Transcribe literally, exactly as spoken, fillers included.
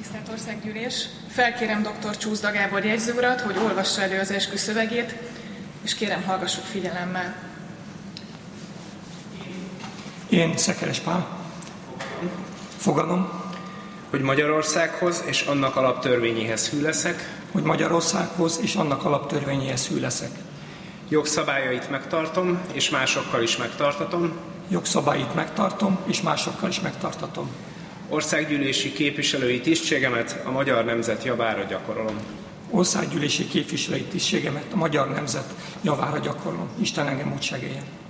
Tisztelt Országgyűlés! Felkérem dr. Csúszda Gábor jegyző urat, hogy olvassa elő az eskü szövegét, és kérem, hallgassuk figyelemmel. Én, Szekeres Pál, fogadom, hogy Magyarországhoz és annak alaptörvényéhez hű leszek, hogy Magyarországhoz és annak alaptörvényéhez hű leszek. Jogszabályait megtartom, és másokkal is megtartatom. Jogszabályait megtartom, és másokkal is megtartatom. Országgyűlési képviselői tisztségemet a magyar nemzet javára gyakorolom. Országgyűlési képviselői tisztségemet a magyar nemzet javára gyakorolom. Isten engem úgy segéljen.